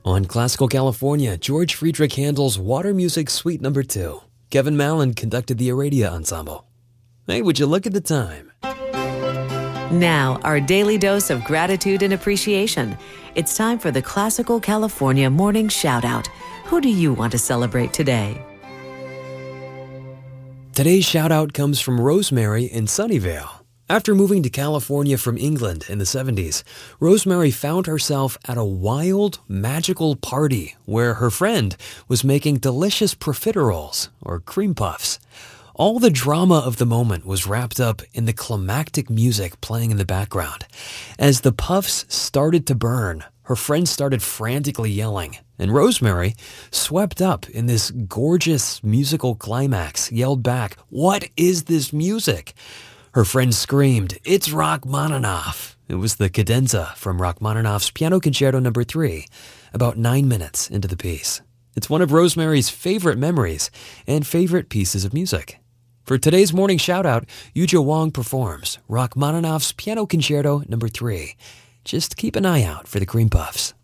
On Classical California, George Friedrich Handel's Water Music Suite No. 2. Kevin Mallon conducted the Aradia Ensemble. Hey, would you look at the time? Now, our daily dose of gratitude and appreciation. It's time for the Classical California Morning Shoutout. Who do you want to celebrate today? Today's shout-out comes from Rosemary in Sunnyvale. After moving to California from England in the 70s, Rosemary found herself at a wild, magical party where her friend was making delicious profiteroles, or cream puffs. All the drama of the moment was wrapped up in the climactic music playing in the background. As the puffs started to burn, her friend started frantically yelling, and Rosemary, swept up in this gorgeous musical climax, yelled back, "What is this music?" Her friend screamed, "It's Rachmaninoff." It was the cadenza from Rachmaninoff's Piano Concerto No. 3, about 9 minutes into the piece. It's one of Rosemary's favorite memories and favorite pieces of music. For today's morning shoutout, Yuja Wong performs Rachmaninoff's Piano Concerto No. 3. Just keep an eye out for the cream puffs.